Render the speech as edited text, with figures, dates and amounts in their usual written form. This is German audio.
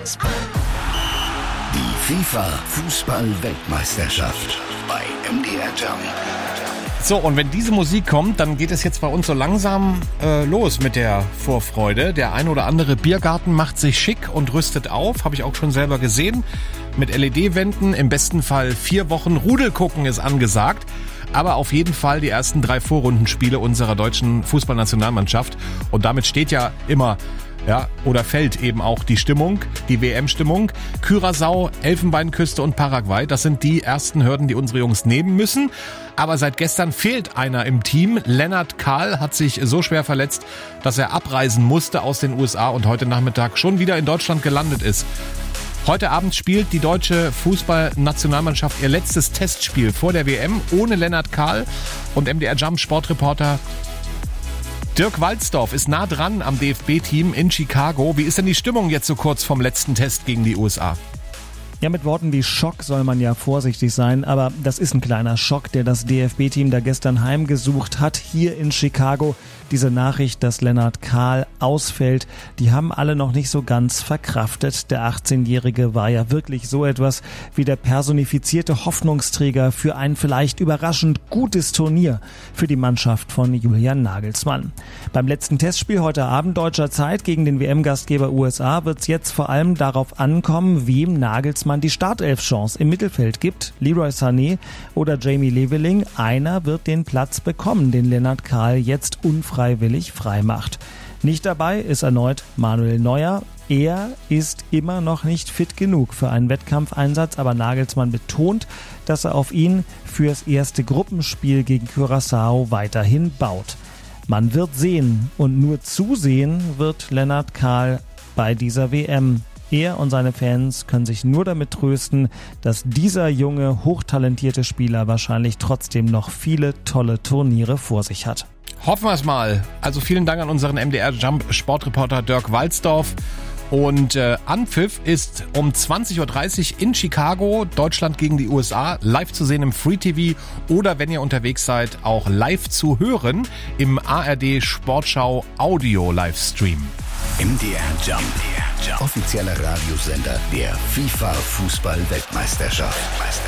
Die FIFA-Fußball-Weltmeisterschaft bei MDR Jump. So, und wenn diese Musik kommt, dann geht es jetzt bei uns so langsam los mit der Vorfreude. Der ein oder andere Biergarten macht sich schick und rüstet auf, habe ich auch schon selber gesehen. Mit LED-Wänden, im besten Fall 4 Wochen Rudel gucken ist angesagt. Aber auf jeden Fall die ersten 3 Vorrundenspiele unserer deutschen Fußballnationalmannschaft. Und damit steht ja immer, oder fällt eben auch die Stimmung, die WM-Stimmung. Curaçao, Elfenbeinküste und Paraguay, das sind die ersten Hürden, die unsere Jungs nehmen müssen. Aber seit gestern fehlt einer im Team. Lennart Kahl hat sich so schwer verletzt, dass er abreisen musste aus den USA und heute Nachmittag schon wieder in Deutschland gelandet ist. Heute Abend spielt die deutsche Fußballnationalmannschaft ihr letztes Testspiel vor der WM ohne Lennart Kahl. Und MDR Jump Sportreporter Dirk Walzdorf ist nah dran am DFB-Team in Chicago. Wie ist denn die Stimmung jetzt so kurz vom letzten Test gegen die USA? Ja, mit Worten wie Schock soll man ja vorsichtig sein, aber das ist ein kleiner Schock, der das DFB-Team da gestern heimgesucht hat, hier in Chicago. Diese Nachricht, dass Lennart Kahl ausfällt, die haben alle noch nicht so ganz verkraftet. Der 18-Jährige war ja wirklich so etwas wie der personifizierte Hoffnungsträger für ein vielleicht überraschend gutes Turnier für die Mannschaft von Julian Nagelsmann. Beim letzten Testspiel heute Abend deutscher Zeit gegen den WM-Gastgeber USA wird es jetzt vor allem darauf ankommen, wem Nagelsmann die Startelf-Chance im Mittelfeld gibt. Leroy Sané oder Jamie Leveling. Einer wird den Platz bekommen, den Lennart Kahl jetzt unfreiwillig frei macht. Nicht dabei ist erneut Manuel Neuer. Er ist immer noch nicht fit genug für einen Wettkampfeinsatz, aber Nagelsmann betont, dass er auf ihn fürs erste Gruppenspiel gegen Curaçao weiterhin baut. Man wird sehen und nur zusehen wird Lennart Kahl bei dieser WM. Er und seine Fans können sich nur damit trösten, dass dieser junge, hochtalentierte Spieler wahrscheinlich trotzdem noch viele tolle Turniere vor sich hat. Hoffen wir es mal. Also vielen Dank an unseren MDR Jump Sportreporter Dirk Walzdorf. Und Anpfiff ist um 20.30 Uhr in Chicago, Deutschland gegen die USA, live zu sehen im Free TV oder wenn ihr unterwegs seid, auch live zu hören im ARD Sportschau Audio Livestream. MDR Jump, offizieller Radiosender der FIFA-Fußball-Weltmeisterschaft.